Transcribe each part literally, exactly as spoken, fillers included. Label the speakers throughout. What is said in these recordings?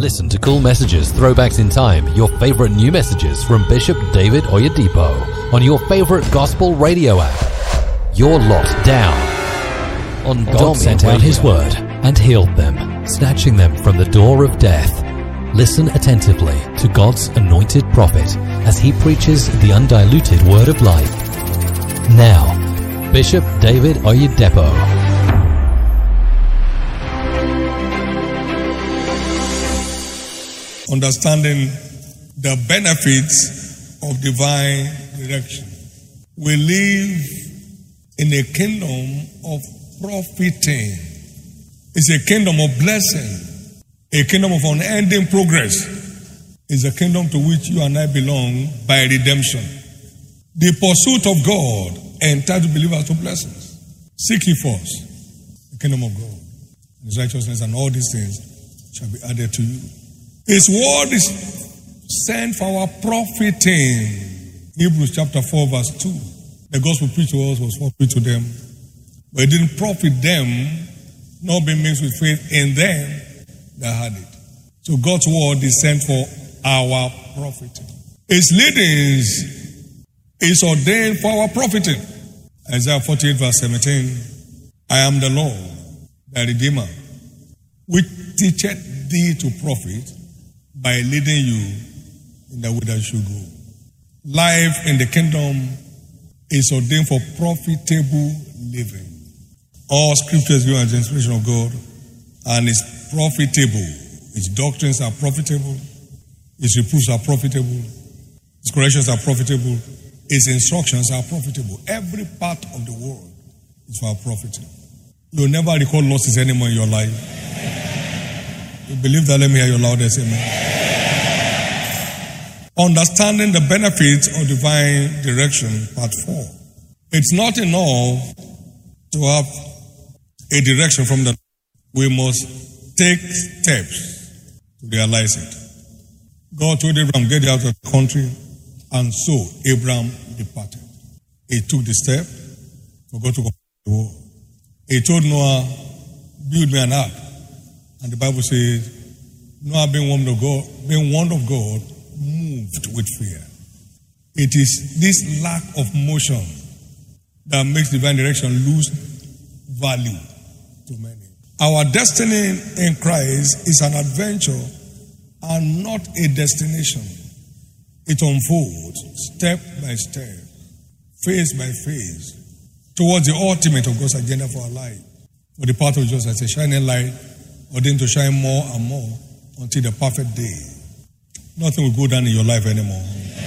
Speaker 1: Listen to cool messages, throwbacks in time, your favorite new messages from Bishop David Oyedepo on your favorite gospel radio app. You're locked down on God sent out His word and healed them, snatching them from the door of death. Listen attentively to God's anointed prophet as he preaches the undiluted word of life. Now, Bishop David Oyedepo.
Speaker 2: Understanding the benefits of divine direction. We live in a kingdom of profiting. It's a kingdom of blessing, a kingdom of unending progress. It's a kingdom to which you and I belong by redemption. The pursuit of God entitles believers to blessings. Seek ye first the kingdom of God, His righteousness, and all these things shall be added to you. His word is sent for our profiting. Hebrews chapter four verse two. The gospel preached to us was for preached to them. But it didn't profit them, nor be mixed with faith in them that had it. So God's word is sent for our profiting. His leadings is ordained for our profiting. Isaiah forty-eight verse seventeen. I am the Lord, thy Redeemer, which teacheth thee to profit, by leading you in the way that you should go. Life in the kingdom is ordained for profitable living. All scriptures given as the inspiration of God and is profitable. Its doctrines are profitable. Its reproofs are profitable. Its corrections are profitable. Its instructions are profitable. Every part of the world is for our profiting. You'll never record losses anymore in your life. You believe that? Let me hear your loudest amen. Understanding the benefits of divine direction, part four. It's not enough to have a direction from the Lord. We must take steps to realize it. God told Abraham, get out of the country, and so Abraham departed. He took the step for God to go to the world. He told Noah, build me an ark. And the Bible says, Noah being warned of God, being warned of God, moved with fear. It is this lack of motion that makes divine direction lose value to many. Our destiny in Christ is an adventure and not a destination. It unfolds step by step, phase by phase, towards the ultimate of God's agenda for our life. For the path of Jesus as a shining light, ordained to shine more and more until the perfect day. Nothing will go down in your life anymore.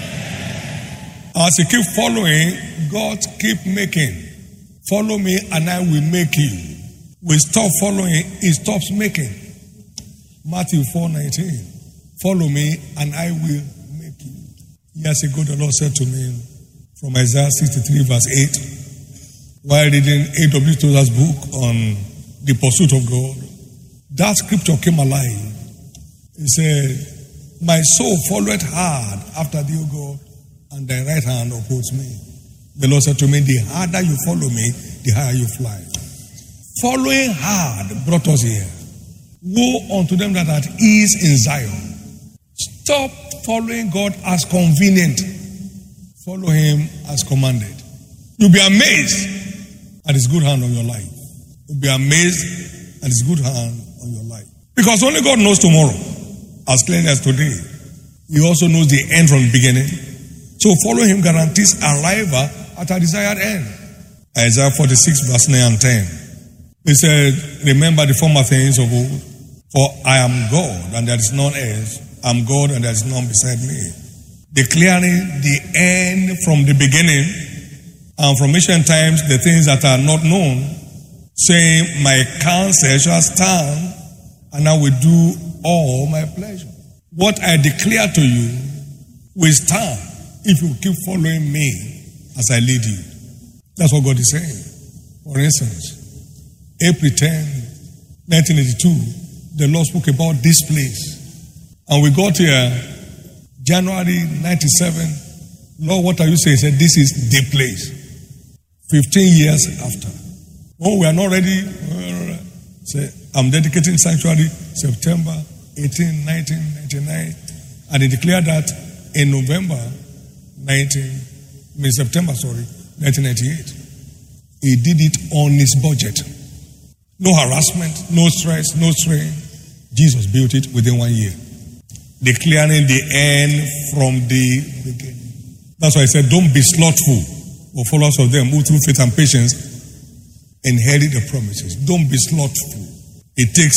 Speaker 2: As you keep following, God keep making. Follow me and I will make you. We stop following, He stops making. Matthew four nineteen. Follow me and I will make you. Years ago the Lord said to me from Isaiah sixty-three verse eight, while reading A W Tozer's book on the pursuit of God, that scripture came alive. He said, my soul followed hard after thee, O God, and thy right hand upholds me. The Lord said to me, the harder you follow me, the higher you fly. Following hard brought us here. Woe unto them that are at ease in Zion. Stop following God as convenient. Follow Him as commanded. You'll be amazed at His good hand on your life. You'll be amazed at His good hand on your life. Because only God knows tomorrow as clearly as today. He also knows the end from the beginning. So follow Him guarantees arrival at a desired end. Isaiah forty-six verse nine and ten. He said, remember the former things of old, for I am God and there is none else. I am God and there is none beside me. Declaring the end from the beginning, and from ancient times the things that are not known, saying, my counsel shall stand, and I will do all my pleasure. What I declare to you will stand if you keep following me as I lead you. That's what God is saying. For instance, April tenth, nineteen eighty-two, the Lord spoke about this place. And we got here, January ninety-seven. Lord, what are you saying? He said, this is the place. fifteen years after. Oh, we are not ready. Say, I'm dedicating sanctuary September. eighteen, nineteen ninety-nine, and he declared that in November nineteen, I mean September, sorry, nineteen ninety-eight. He did it on his budget. No harassment, no stress, no strain. Jesus built it within one year, declaring the end from the beginning. That's why I said, don't be slothful or followers of them who through faith and patience inherit the promises. Don't be slothful. It takes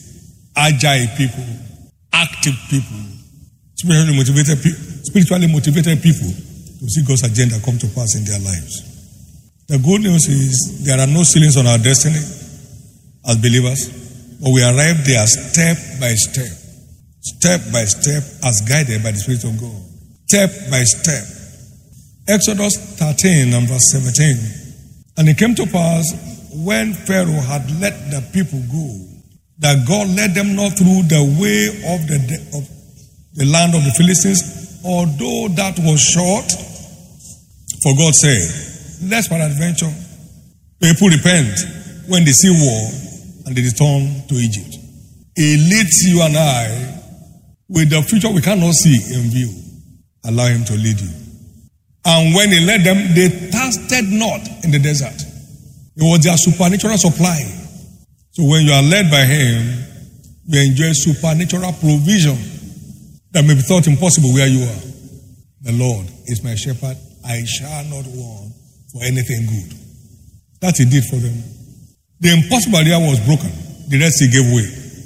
Speaker 2: agile people, active people, spiritually motivated, spiritually motivated people to see God's agenda come to pass in their lives. The good news is there are no ceilings on our destiny as believers, but we arrive there step by step, step by step as guided by the Spirit of God. Step by step. Exodus thirteen and verse seventeen. And it came to pass when Pharaoh had let the people go, that God led them not through the way of the, of the land of the Philistines, although that was short. For God said, lest peradventure people repent when they see war and they return to Egypt. He leads you and I with the future we cannot see in view. Allow him to lead you. And when he led them, they thirsted not in the desert. It was their supernatural supply. So when you are led by him, you enjoy supernatural provision that may be thought impossible where you are. The Lord is my shepherd. I shall not want for anything good. That he did for them. The impossible area was broken. The Red Sea gave way.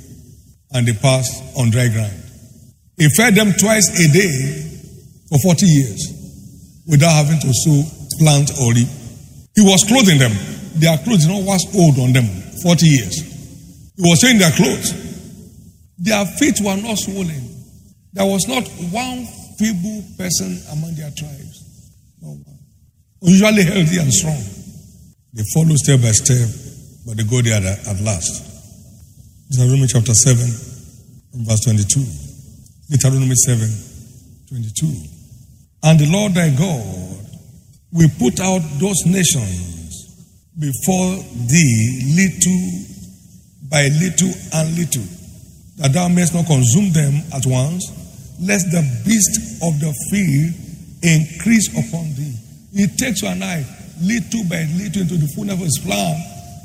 Speaker 2: And they passed on dry ground. He fed them twice a day for forty years without having to sow, plant, or reap. He was clothing them. Their clothes did not wax old on them. forty years. He was saying their clothes. Their feet were not swollen. There was not one feeble person among their tribes. No one. Usually healthy and strong. They follow step by step, but they go there at last. Deuteronomy chapter seven, verse twenty-two. Deuteronomy seven, twenty-two. And the Lord thy God will put out those nations before thee little by little and little, that thou mayest not consume them at once, lest the beast of the field increase upon thee. It takes you and I little by little into the fullness of his plan,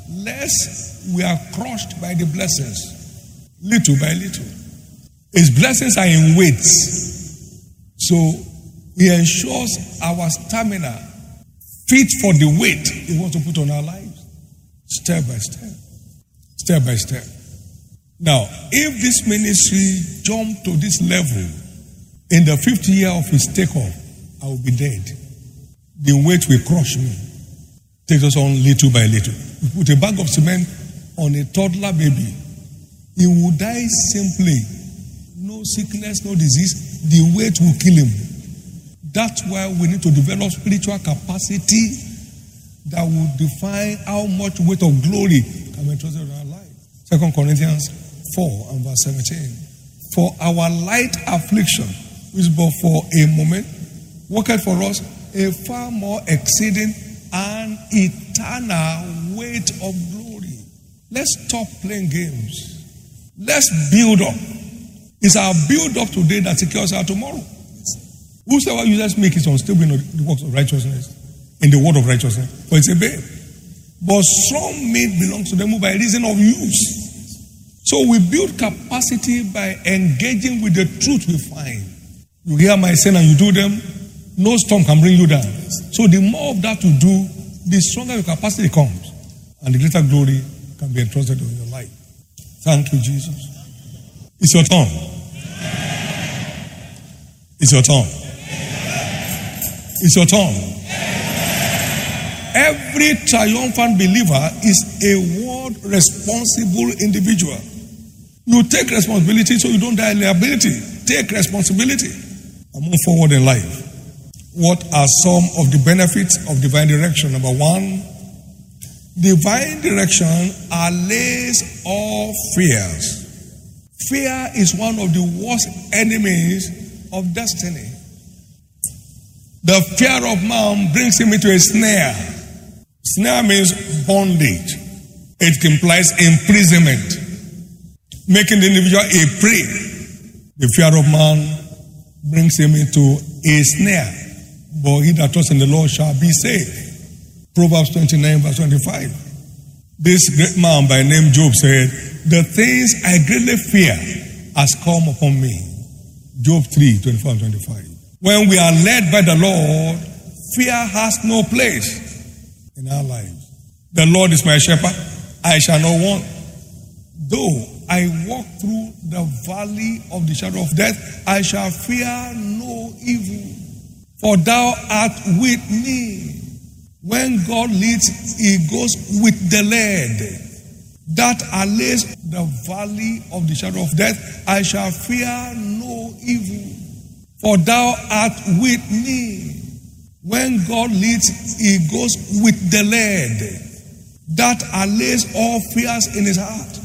Speaker 2: lest we are crushed by the blessings, little by little. His blessings are in weights. So he ensures our stamina fit for the weight he wants to put on our lives, step by step, step by step. Now, if this ministry jumped to this level in the fifth year of his takeoff, I will be dead. The weight will crush me. Take us on little by little. You put a bag of cement on a toddler baby, he will die simply. No sickness, no disease. The weight will kill him. That's why we need to develop spiritual capacity that will define how much weight of glory can be entrusted in our life. Second Corinthians four and verse seventeen. For our light affliction, which is but for a moment, worketh for us a far more exceeding and eternal weight of glory. Let's stop playing games. Let's build up. It's our build up today that secures our tomorrow. Whosoever users make it unstable in the works of righteousness, in the word of righteousness, for it's a babe. But some meat belongs to them who by reason of use. So we build capacity by engaging with the truth we find. You hear my saying and you do them, no storm can bring you down. So the more of that you do, the stronger your capacity comes. And the greater glory can be entrusted in your life. Thank you, Jesus. It's your turn. It's your turn. It's your turn. Every triumphant believer is a word responsible individual. You take responsibility so you don't die in liability. Take responsibility and move forward in life. What are some of the benefits of divine direction? Number one, divine direction allays all fears. Fear is one of the worst enemies of destiny. The fear of man brings him into a snare. Snare means bondage. It implies imprisonment. making the individual a prey. The fear of man brings him into a snare, but he that trusts in the Lord shall be saved. Proverbs twenty-nine verse twenty-five. This great man by name Job said, the things I greatly fear has come upon me. Job three, twenty-four and twenty-five. When we are led by the Lord, fear has no place in our lives. The Lord is my shepherd, I shall not want. Though I walk through the valley of the shadow of death, I shall fear no evil, for thou art with me. When God leads, he goes with the led. That allays the valley of the shadow of death, I shall fear no evil, for thou art with me. When God leads, he goes with the led. That allays all fears in his heart.